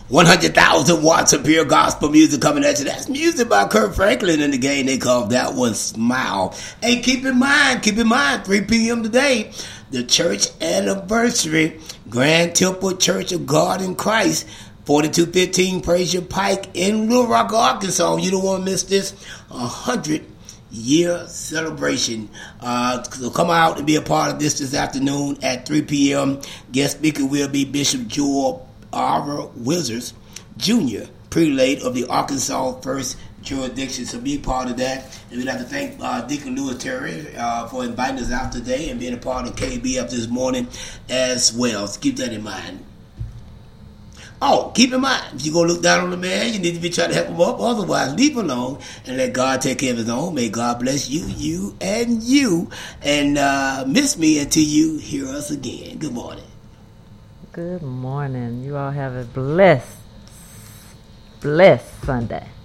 100,000 watts of pure gospel music coming at you. That's music by Kirk Franklin in the game. They called that one Smile. Hey, keep in mind, 3 p.m. today, the church anniversary, Grand Temple Church of God in Christ, 4215 Frazier Pike in Little Rock, Arkansas. You don't want to miss this 100-year celebration. So come out and be a part of this afternoon at 3 p.m. Guest speaker will be Bishop Joel R. Wizards Jr., prelate of the Arkansas First Jurisdiction. So be part of that. And we'd like to thank Deacon Lewis Terry for inviting us out today and being a part of KBF this morning as well. So keep that in mind. Oh, keep in mind, if you're going to look down on the man, you need to be trying to help him up. Otherwise, leave him alone and let God take care of his own. May God bless you, you, and you. And miss me until you hear us again. Good morning. Good morning. You all have a blessed Sunday.